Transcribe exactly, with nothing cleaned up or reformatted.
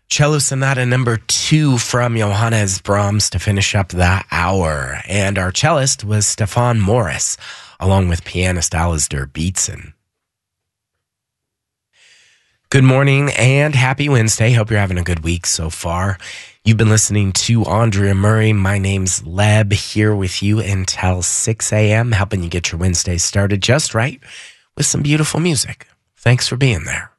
Cello Sonata number two from Johannes Brahms to finish up that hour. And our cellist was Stefan Morris, along with pianist Alasdair Beatson. Good morning and happy Wednesday. Hope you're having a good week so far. You've been listening to Andrea Murray. My name's Leb, here with you until six a.m., helping you get your Wednesday started just right with some beautiful music. Thanks for being there.